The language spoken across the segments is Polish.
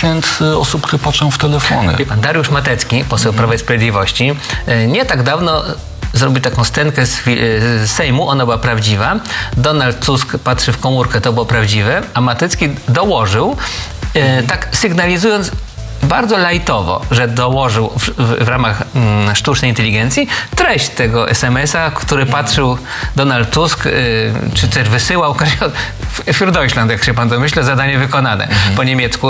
tysięcy osób, które patrzą w telefony. Wie pan, Dariusz Matecki, poseł Prawa i Sprawiedliwości, nie tak dawno zrobił taką scenkę z Sejmu, ona była prawdziwa. Donald Tusk patrzy w komórkę, to było prawdziwe, a Matecki dołożył, tak sygnalizując bardzo lajtowo, że dołożył w ramach sztucznej inteligencji treść tego SMS-a, który patrzył Donald Tusk, czy też wysyłał für Deutschland, jak się pan domyśla, zadanie wykonane po niemiecku.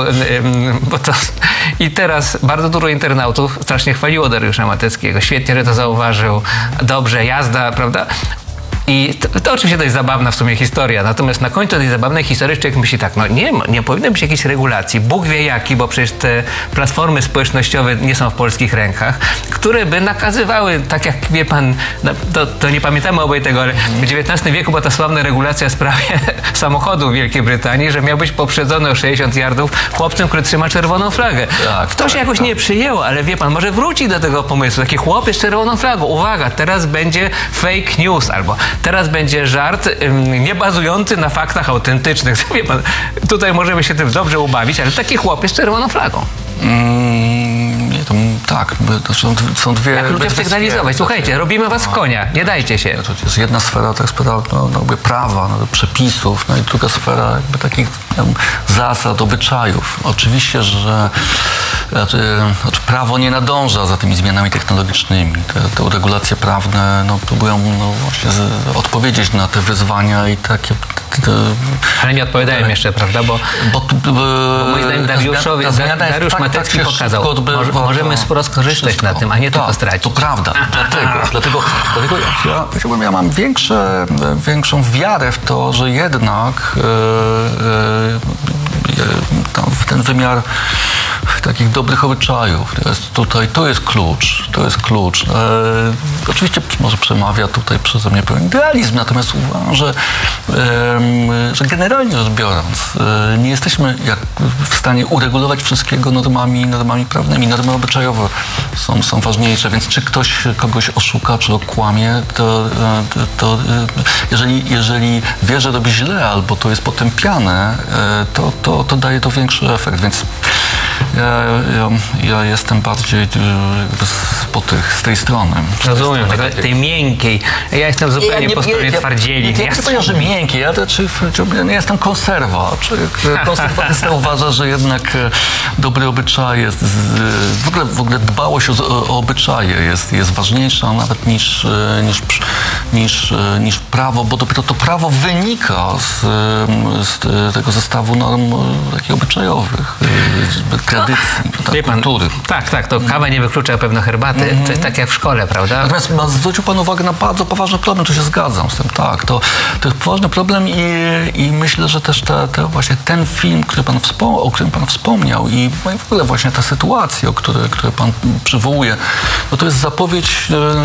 I teraz bardzo dużo internautów strasznie chwaliło Dariusza Mateckiego. Świetnie, że to zauważył. Dobrze, jazda, prawda? I to oczywiście to jest zabawna w sumie historia, natomiast na końcu tej zabawnej historii człowiek myśli tak, no nie powinno być jakiejś regulacji, Bóg wie jaki, bo przecież te platformy społecznościowe nie są w polskich rękach, które by nakazywały, tak jak wie pan, to nie pamiętamy obaj tego, ale w XIX wieku była ta sławna regulacja w sprawie samochodu w Wielkiej Brytanii, że miał być poprzedzony o 60 yardów chłopcem, który trzyma czerwoną flagę. To się jakoś nie przyjęło, ale wie pan, może wróci do tego pomysłu, taki chłopiec z czerwoną flagą, uwaga, teraz będzie fake news, albo teraz będzie żart nie bazujący na faktach autentycznych. Wie pan, tutaj możemy się tym dobrze ubawić, ale taki chłopiec z czerwoną flagą. Nie, tak, to są dwie... Jak ludzie sygnalizować, słuchajcie, robimy was w konia, nie dajcie się. To jest jedna sfera, to jest sfera prawa, przepisów, no i druga sfera jakby takich zasad, obyczajów. Oczywiście, że prawo nie nadąża za tymi zmianami technologicznymi. Te regulacje prawne próbują właśnie odpowiedzieć na te wyzwania i takie... Ale nie odpowiadają jeszcze, prawda? Bo moim zdaniem Dariusz Matecki pokazał, możemy sporo skorzystać na tym, a nie tylko stracić. To prawda. Dlatego ja mam większą wiarę w to, że jednak ten wymiar takich dobrych obyczajów, to jest klucz. Oczywiście może przemawia tutaj przeze mnie pewien idealizm, natomiast uważam, że generalnie rzecz biorąc nie jesteśmy w stanie uregulować wszystkiego normami prawnymi. Normy obyczajowe są ważniejsze, więc czy ktoś kogoś oszuka, czy okłamie, to jeżeli wie, że robi źle, albo to jest potępiane, to daje to większy efekt, więc ja jestem bardziej z tej strony. Rozumiem, tej miękkiej. Ja jestem zupełnie po stronie twardzieli. Ja nie powiem, że miękkiej, ja nie jestem konserwa. Konserwatysta uważa, że jednak dobre obyczaje jest, w ogóle dbałość o obyczaje jest ważniejsza nawet niż prawo, bo dopiero to prawo wynika z tego zestawu norm takich obyczajowych, tradycji, kultury. Tak, to kawa nie wyklucza pewno herbaty, to jest tak jak w szkole, prawda? Natomiast zwrócił pan uwagę na bardzo poważny problem, tu się zgadzam z tym, tak, to jest poważny problem i myślę, że też właśnie ten film, o którym pan wspomniał i w ogóle właśnie ta sytuacja, które pan przywołuje, to jest zapowiedź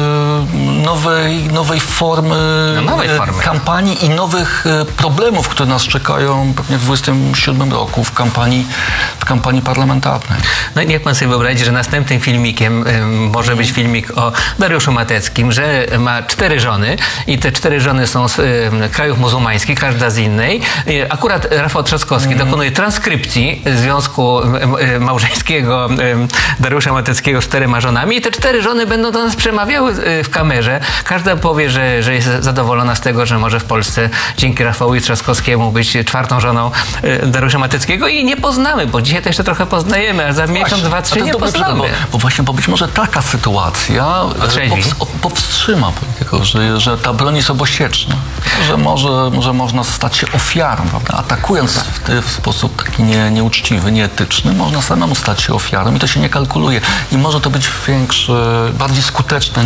nowej formy kampanii i nowych problemów, które nas czekają pewnie w 2027 roku w kampanii parlamentarnej. No i niech pan sobie wyobrazi, że następnym filmikiem może być filmik o Dariuszu Mateckim, że ma 4 żony i te 4 żony są z krajów muzułmańskich, każda z innej. Akurat Rafał Trzaskowski dokonuje transkrypcji związku małżeńskiego Dariusza Mateckiego z 4 żonami i te 4 żony będą do nas przemawiały w kamerze. Każda powie, że jest zadowolona z tego, że może w Polsce dzięki Rafałowi Trzaskowskiemu być 4. żoną Dariusza Mateckiego i nie poznamy, bo dzisiaj to jeszcze trochę poznajemy, a za miesiąc, 2, 3 nie poznamy. Bo być może taka sytuacja powstrzyma tego, że ta broń jest obosieczna, że może można stać się ofiarą, prawda? Atakując w sposób taki nieuczciwy, nieetyczny, można samemu stać się ofiarą i to się nie kalkuluje. I może to być bardziej skuteczne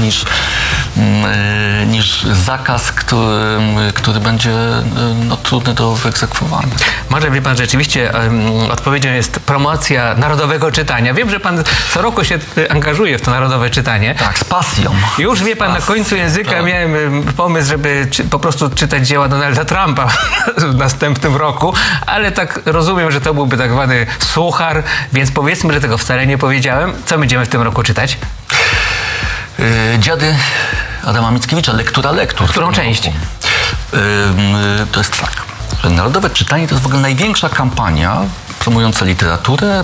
niż zakaz, który będzie trudny do wyegzekwowania. Może wie pan, rzeczywiście odpowiedzią jest promocja narodowego czytania. Wiem, że pan co roku się angażuje w to narodowe czytanie. Tak, z pasją. Już wie pan, na końcu języka miałem pomysł, żeby po prostu czytać dzieła Donalda Trumpa w następnym roku, ale tak rozumiem, że to byłby tak zwany suchar, więc powiedzmy, że tego wcale nie powiedziałem. Co będziemy w tym roku czytać? Dziady Adama Mickiewicza, lektura lektur. Którą część? To jest tak, że narodowe czytanie to jest w ogóle największa kampania promująca literaturę,